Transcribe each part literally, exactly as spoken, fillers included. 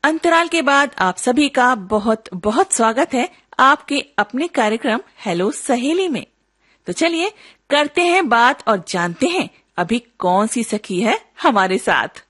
अंतराल के बाद आप सभी का बहुत बहुत स्वागत है आपके अपने कार्यक्रम हेलो सहेली में। तो चलिए करते हैं बात और जानते हैं अभी कौन सी सखी है हमारे साथ।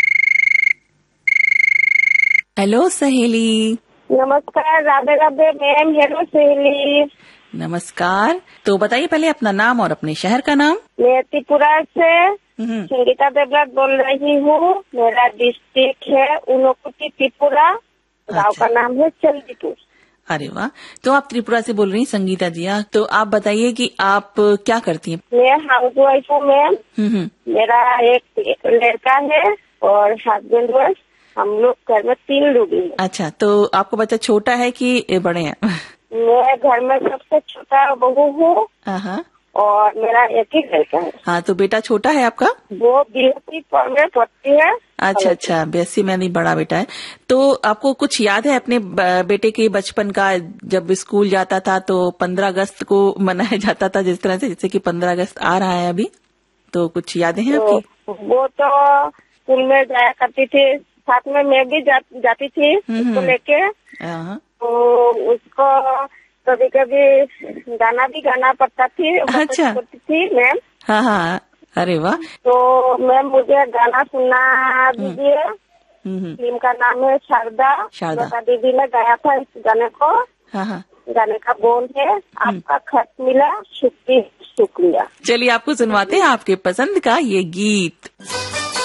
हेलो सहेली। नमस्कार। राधे राधे मैम। हेलो सहेली। नमस्कार। तो बताइए पहले अपना नाम और अपने शहर का नाम। मैं त्रिपुरा से संगीता देवराज बोल रही हूँ। मेरा डिस्ट्रिक्ट है ऊनकोटी त्रिपुरा। गाँव का नाम है चंदीपुर। अरे वाह। तो आप त्रिपुरा से बोल रही हैं संगीता जी। तो आप बताइए कि आप क्या करती हैं। मैं हाउस वाइफ हूँ मैम। मेरा एक लड़का है और हस्बैंड वाइफ। हम लोग घर में तीन लोग हैं। अच्छा, तो आपका बच्चा छोटा है कि बड़े हैं? मैं घर में सबसे छोटा बहू हूँ और मेरा एक ही लड़का है। हाँ, तो बेटा छोटा है आपका? वो बीएससी में पढ़ती है। अच्छा अच्छा, बीएससी में नहीं, बड़ा बेटा है। तो आपको कुछ याद है अपने बेटे के बचपन का? जब स्कूल जाता था तो पंद्रह अगस्त को मनाया जाता था जिस तरह से, जैसे कि पंद्रह अगस्त आ रहा है अभी, तो कुछ यादें हैं आपकी? वो तो स्कूल में जाया करती थी, साथ में मैं भी जा, जाती थी उसको लेके। तो उसको कभी कभी गाना भी गाना पड़ता थी। अच्छा। करती थी मैम। हाँ हाँ। अरे वाह। तो मैम मुझे गाना सुनना दीजिए। फिल्म का नाम है शारदा। शारदा दीदी ने गाया था इस गाने को। हाँ हाँ। गाने का बोल है आपका खत मिला शुक्रिया शुक्रिया। चलिए आपको सुनवाते हैं आपके पसंद का ये गीत।